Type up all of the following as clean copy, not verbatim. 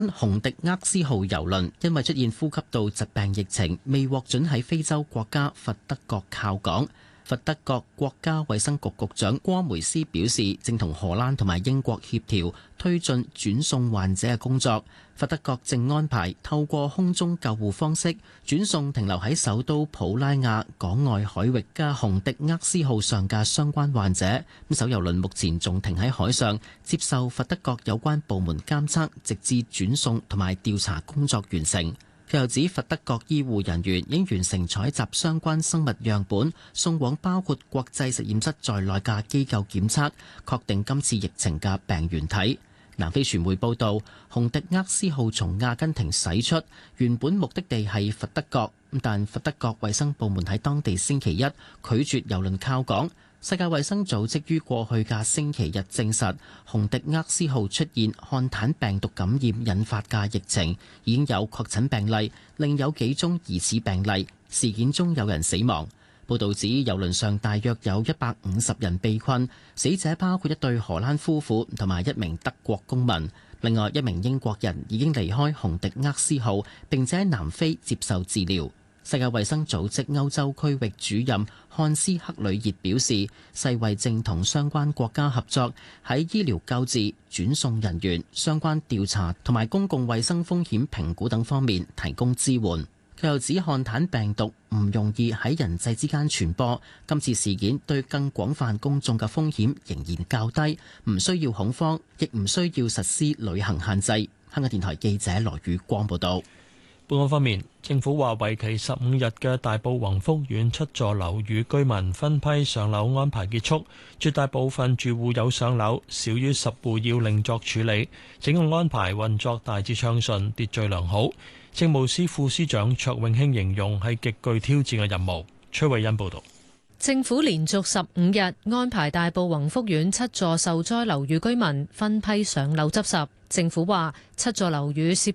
洪迪厄斯號郵輪因為出現呼吸道疾病疫情，未獲准喺非洲國家佛得角靠港。佛得角國家衛生局局長戈梅斯表示，正同荷蘭同埋英國協調推進轉送患者嘅工作。佛得角正安排透過空中救護方式轉送停留喺首都普拉亞港外海域嘅洪迪厄斯號上嘅相關患者。咁艘郵輪目前仲停喺海上，接受佛得角有關部門監測，直至轉送同埋調查工作完成。佢又指佛得角醫護人員已經完成採集相關生物樣本，送往包括國際實驗室在內嘅機構檢測，確定今次疫情嘅病原體。南非傳媒報道，洪迪厄斯號從阿根廷駛出，原本目的地係佛得角，但佛得角衛生部門喺當地星期一拒絕郵輪靠港。世界衛生組織於過去嘅星期日證實，洪迪厄斯號出現漢坦病毒感染引發嘅疫情，已經有確診病例，另有幾宗疑似病例，事件中有人死亡。報導指郵輪上大約有150人被困，死者包括一對荷蘭夫婦同埋一名德國公民，另外一名英國人已經離開洪迪厄斯號，並且喺南非接受治療。世界衛生組織歐洲區域主任漢斯克里熱表示，世衛正同相關國家合作，喺醫療救治、轉送人員、相關調查同埋公共衛生風險評估等方面提供支援。佢又指漢坦病毒唔容易喺人際之間傳播，今次事件對更廣泛公眾嘅風險仍然較低，唔需要恐慌，亦唔需要實施旅行限制。香港電台記者羅宇光報道。 本港方面，政府話為期15日嘅大埔宏福苑7座樓宇居民分批上樓安排結束，絕大部分住戶有上樓，少於10戶要另作處理。整個安排運作大致暢順，秩序良好。政務司副司長卓永興形容係極具挑戰嘅任務。崔慧欣報導。 政府連續15日安排大埔宏福苑7座受災樓宇居民分批上樓執拾。政府話7座樓宇涉及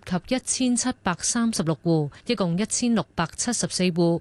1736戶，一共1674戶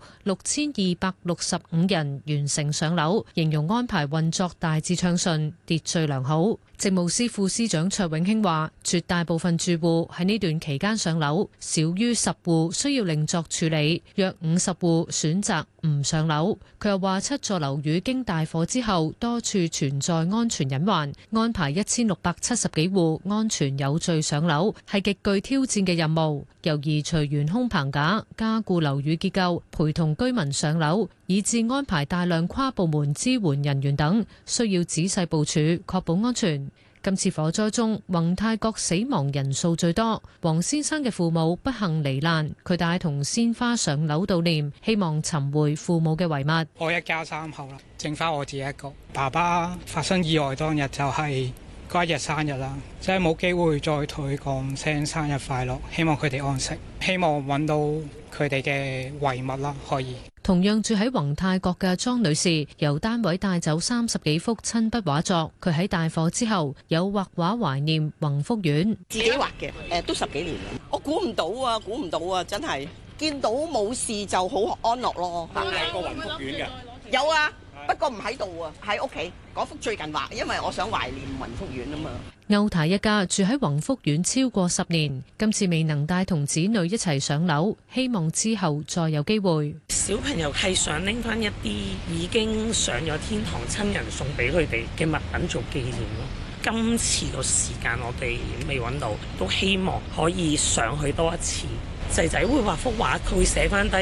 ，6265人完成上樓，形容安排運作大致暢順，秩序良好。政務司副司長卓永興話，絕大部分住戶喺呢段期間上樓，少於10戶需要另作處理，約50戶選擇唔上樓。佢又話7座樓宇經大火之後，多處存在安全隱患，安排1670幾戶安全有序上樓，係極具挑戰嘅任務。由移除懸空棚架、加固樓宇結構、陪同居民上樓，以至安排大量跨部門支援人員等，需要仔細部署，確保安全。今次火災中，宏泰閣死亡人數最多。黃先生嘅父母不幸罹難，佢帶同鮮花上樓悼念，希望尋回父母嘅遺物。 我一家3口啦，剩翻我自己一個。爸爸發生意外當日就係嗰一日生日啦，即係冇機會再同佢講聲生日快樂，希望佢哋安息，希望揾到佢哋嘅遺物啦，可以。 同樣住喺宏泰閣嘅莊女士，由單位帶走30幾幅親筆畫作。佢喺大火之後有畫畫懷念宏福苑， 自己畫嘅，都10幾年啦。我估唔到啊，真係見到冇事就好安樂咯。 有個宏福苑嘅， 有啊。不過唔喺度啊，喺屋企嗰幅最近畫，因為我想懷念宏福苑啊嘛。 歐太一家住喺宏福苑超過10年，今次未能帶同子女一齊上樓，希望之後再有機會。 小朋友係想拎翻一啲已經上咗天堂親人送俾佢哋嘅物品做紀念咯。今次個時間我哋未揾到，都希望可以上去多一次。仔仔會畫幅畫，佢會寫翻低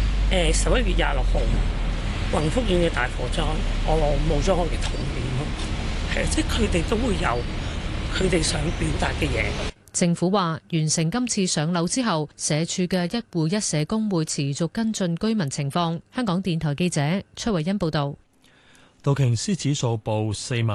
11月26號。宏福苑嘅大火災，我冇咗我嘅童年咯，係即係佢哋都會有佢哋想表達嘅嘢。 政府話完成今次上樓之後，社署嘅一戶一社工會持續跟進居民情況。香港電台記者崔慧欣報道。 道瓊斯指數報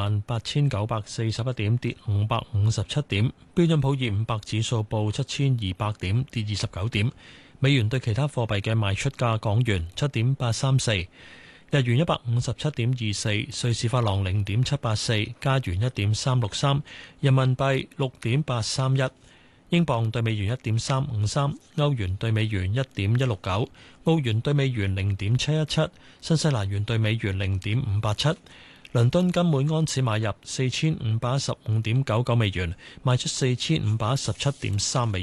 48,941點，跌557點；標準普爾500指數報7,200點，跌29點。美元對其他貨幣嘅賣出價：港元7.834。日元157.24，瑞士法郎0.784，加元1.363，人民幣6.831，英鎊對美元1.353，歐元對美元1.169，澳元對美元0.717，新西蘭元對美元0.587。 倫敦金每安士買入4515.99美元，賣出4517.3美元。